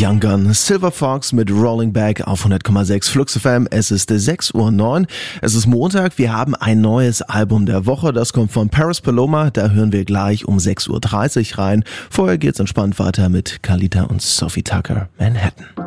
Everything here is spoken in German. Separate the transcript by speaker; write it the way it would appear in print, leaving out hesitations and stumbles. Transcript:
Speaker 1: Young Gun, Silver Fox mit Rolling Back auf 100,6 Flux FM. Es ist 6:09 Uhr. Es ist Montag. Wir haben ein neues Album der Woche. Das kommt von Paris Paloma. Da hören wir gleich um 6:30 Uhr rein. Vorher geht's entspannt weiter mit Kalita und Sophie Tucker, Manhattan.